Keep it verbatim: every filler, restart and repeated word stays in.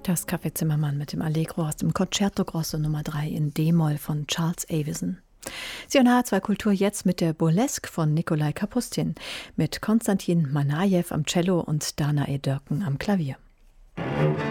Das Café Zimmermann mit dem Allegro aus dem Concerto Grosso Nummer drei in D-Moll von Charles Avison. Sie hören H R zwei Kultur jetzt mit der Burlesque von Nikolai Kapustin, mit Konstantin Manajew am Cello und Danae Dörken am Klavier.